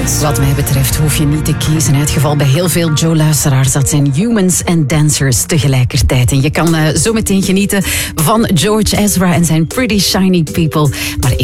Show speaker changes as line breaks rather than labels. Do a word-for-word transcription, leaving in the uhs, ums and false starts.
Wat mij betreft hoef je niet te kiezen. Het geval bij heel veel Joe-luisteraars. Dat zijn humans en dancers tegelijkertijd. En je kan uh, zo meteen genieten van George Ezra en zijn Pretty Shiny People. Maar